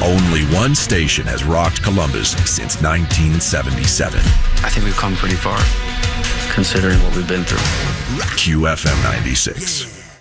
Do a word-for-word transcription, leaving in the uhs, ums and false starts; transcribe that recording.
Only one station has rocked Columbus since nineteen seventy-seven. I think we've come pretty far, considering what we've been through. Q F M ninety-six.